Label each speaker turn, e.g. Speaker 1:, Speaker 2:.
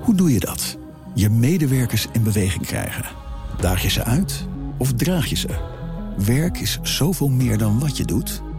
Speaker 1: Hoe doe je dat? Je medewerkers in beweging krijgen. Daag je ze uit of draag je ze? Werk is zoveel meer dan wat je doet.